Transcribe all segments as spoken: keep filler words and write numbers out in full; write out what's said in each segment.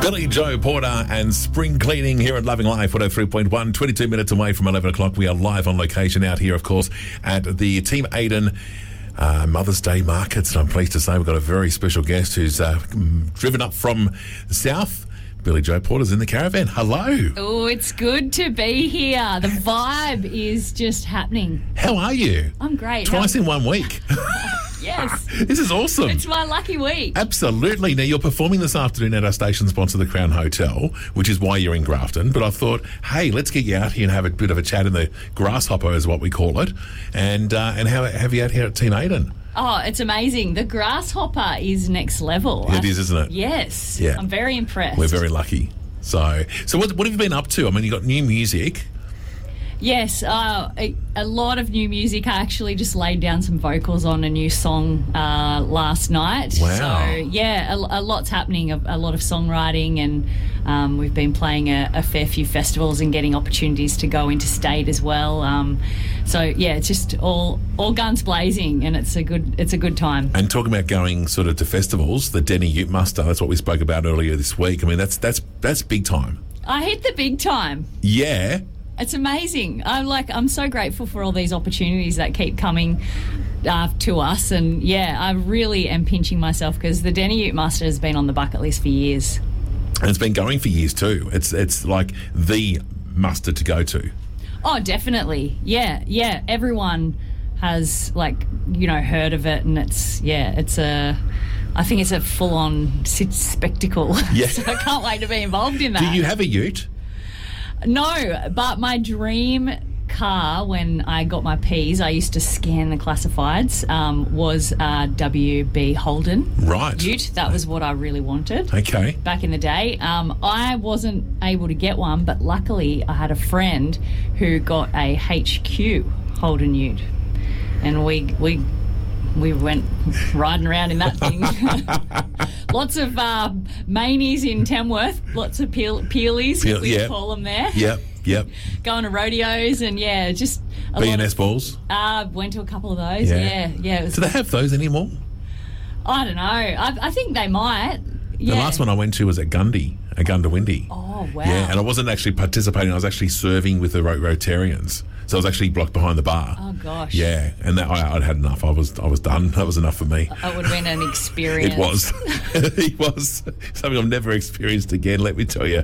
Billy Joe Porter and Spring Cleaning here at Loving Life, one oh three point one, twenty-two minutes away from eleven o'clock. We are live on location out here, of course, at the Team Aiden uh, Mother's Day Markets. And I'm pleased to say we've got a very special guest who's uh, driven up from the south. Billy Joe Porter's in the caravan. Hello. Oh, it's good to be here. The vibe is just happening. How are you? I'm great. Twice How- in one week. Yes. This is awesome. It's my lucky week. Absolutely. Now, you're performing this afternoon at our station sponsor, the Crown Hotel, which is why you're in Grafton. But I thought, hey, let's get you out here and have a bit of a chat in the Grasshopper, is what we call it. And uh, and how have you out here at Team Aiden? Oh, it's amazing. The Grasshopper is next level. It is, isn't it? Yes. Yeah. I'm very impressed. We're very lucky. So, so what, what have you been up to? I mean, you've got new music. Yes, uh, a, a lot of new music. I actually just laid down some vocals on a new song uh, last night. Wow. So, yeah, a, a lot's happening, a, a lot of songwriting, and um, we've been playing a, a fair few festivals and getting opportunities to go interstate as well. Um, so, yeah, it's just all all guns blazing, and it's a good it's a good time. And talking about going sort of to festivals, the Denny Ute Muster, that's what we spoke about earlier this week. I mean, that's that's that's big time. I hit the big time. Yeah. It's amazing. I'm like, I'm so grateful for all these opportunities that keep coming uh, to us. And yeah, I really am pinching myself because the Denny Ute Muster has been on the bucket list for years. And it's been going for years too. It's it's like the muster to go to. Oh, definitely. Yeah, yeah. Everyone has, like, you know, heard of it, and it's, yeah, it's a, I think it's a full-on spectacle. Yeah. So I can't wait to be involved in that. Do you have a ute? No, but my dream car when I got my P's, I used to scan the classifieds, um, was a W B Holden Right. ute. That was what I really wanted. Okay. Back in the day. Um, I wasn't able to get one, but luckily I had a friend who got a H Q Holden ute. And we we we went riding around in that thing. Lots of uh, manies in Tamworth, lots of peel- peelies, Peel- we yeah. call them there. Yep, yep. Going to rodeos and, yeah, just a B lot and S of, balls? uh, went to a couple of those, Yeah. yeah. yeah it was, Do they have those anymore? I don't know. I, I think they might. Yeah. The last one I went to was at Gundy, at Gundawindi. Oh, wow. Yeah, and I wasn't actually participating. I was actually serving with the Rot- Rotarians. So I was actually blocked behind the bar. Oh, gosh. Yeah, and that I, I'd had enough. I was I was done. That was enough for me. It would have been an experience. It was. It was something I've never experienced again, let me tell you.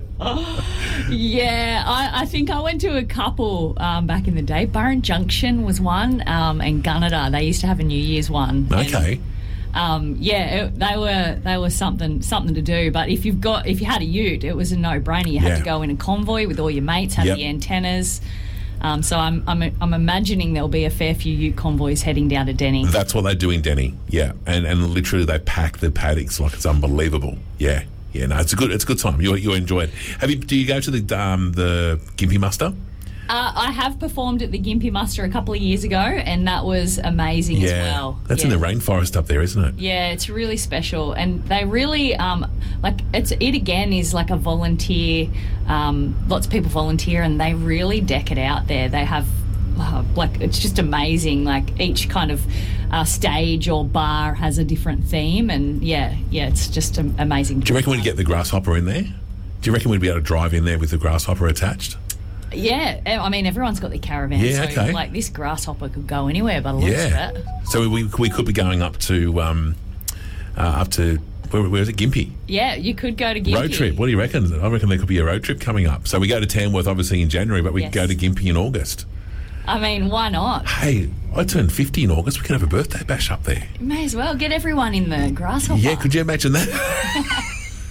Yeah, I, I think I went to a couple um, back in the day. Burren Junction was one, um, and Gunnedah. They used to have a New Year's one. Okay. And, um, yeah, it, they were they were something something to do. But if you've got if you had a ute, it was a no brainer. You had Yeah. to go in a convoy with all your mates, have Yep. the antennas. Um, so I'm, I'm I'm imagining there'll be a fair few ute convoys heading down to Denny. That's what they do in Denny, yeah. And and literally they pack the paddocks like it's unbelievable. Yeah, yeah. No, it's a good it's a good time. You you enjoy it. Have you? Do you go to the um, the Gympie Muster? Uh, I have performed at the Gympie Muster a couple of years ago, and that was amazing Yeah, as well. that's yeah. in the rainforest up there, isn't it? Yeah, it's really special, and they really um, like it's it again is like a volunteer. Um, lots of people volunteer, and they really deck it out there. They have uh, like it's just amazing. Like each kind of uh, stage or bar has a different theme, and yeah, yeah, it's just am- amazing. Do you reckon we'd get the Grasshopper in there? Do you reckon we'd be able to drive in there with the Grasshopper attached? Yeah, I mean everyone's got their caravan. Yeah, so okay. like this Grasshopper could go anywhere by the looks Yeah. of it. So we we could be going up to um, uh, up to where, where is it? Gympie. Yeah, you could go to Gympie. Road trip. What do you reckon? I reckon there could be a road trip coming up. So we go to Tamworth obviously in January, but we Yes. could go to Gympie in August. I mean, why not? Hey, I turned fifty in August. We can have a birthday bash up there. You may as well get everyone in the Grasshopper. Yeah, could you imagine that?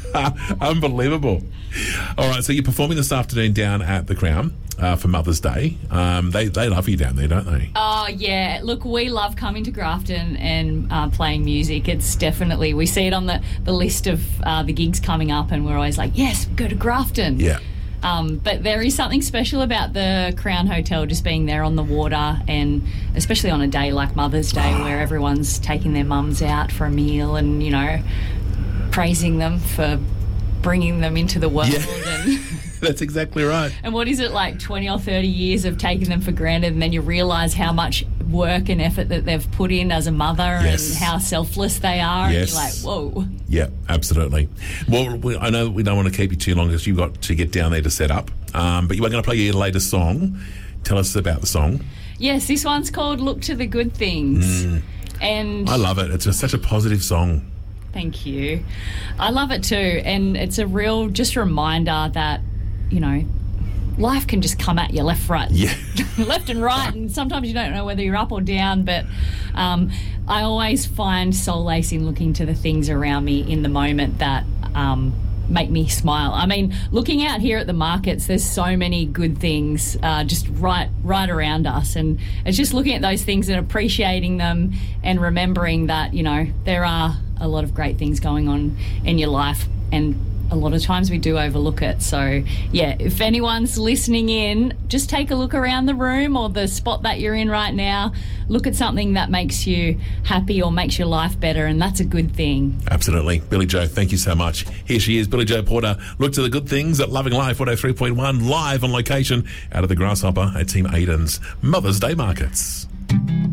Unbelievable. All right, so you're performing this afternoon down at the Crown uh, for Mother's Day. Um, they they love you down there, don't they? Oh, yeah. Look, we love coming to Grafton and uh, playing music. It's definitely, we see it on the, the list of uh, the gigs coming up, and we're always like, yes, go to Grafton. Yeah. Um, but there is something special about the Crown Hotel just being there on the water, and especially on a day like Mother's Day where everyone's taking their mums out for a meal and, you know, praising them for bringing them into the world. Yeah. And That's exactly right. and what is it, like twenty or thirty years of taking them for granted, and then you realise how much work and effort that they've put in as a mother Yes. and how selfless they are. Yes. And you're like, whoa. Yeah, absolutely. Well, we, I know we don't want to keep you too long because you've got to get down there to set up. Um, but you are going to play your latest song. Tell us about the song. Yes, this one's called Look to the Good Things. Mm. And I love it. It's just such a positive song. thank you. I love it too. And it's a real just reminder that, you know, life can just come at you left, right, Yeah. left and right, and sometimes you don't know whether you're up or down. But um, I always find solace in looking to the things around me in the moment that um, make me smile. I mean, looking out here at the markets, there's so many good things uh, just right, right around us, and it's just looking at those things and appreciating them and remembering that, you know, there are a lot of great things going on in your life, and a lot of times we do overlook it. So, yeah, if anyone's listening in, just take a look around the room or the spot that you're in right now. Look at something that makes you happy or makes your life better, and that's a good thing. Absolutely. Billy Joe, thank you so much. Here she is, Billy Joe Porter. Look to the good things at Loving Life one oh three point one, live on location out of the Grasshopper at Team Aiden's Mother's Day Markets.